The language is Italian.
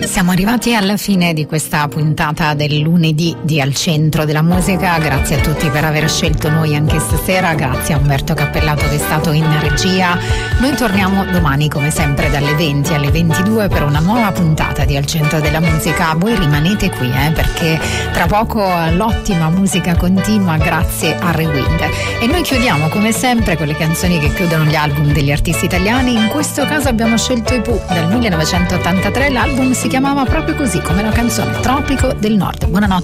Siamo arrivati alla fine di questa puntata del lunedì di Al Centro della Musica. Grazie a tutti per aver scelto noi anche stasera, grazie a Umberto Cappellato che è stato in regia. Noi torniamo domani come sempre dalle 20 alle 22 per una nuova puntata di Al Centro della Musica. Voi rimanete qui perché tra poco l'ottima musica continua grazie a Rewind. E noi chiudiamo come sempre con le canzoni che chiudono gli album degli artisti italiani. In questo caso abbiamo scelto i Pooh dal 1983. L'album si chiamava proprio così, come la canzone Tropico del Nord. Buonanotte.